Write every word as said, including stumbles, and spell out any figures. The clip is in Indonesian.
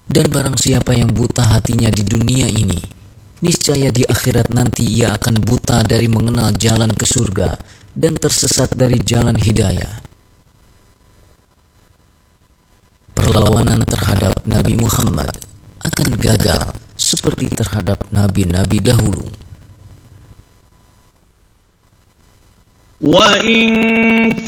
Dan barang siapa yang buta hatinya di dunia ini, niscaya di akhirat nanti ia akan buta dari mengenal jalan ke surga dan tersesat dari jalan hidayah. Perlawanan terhadap Nabi Muhammad akan gagal seperti terhadap nabi-nabi dahulu. وَإِن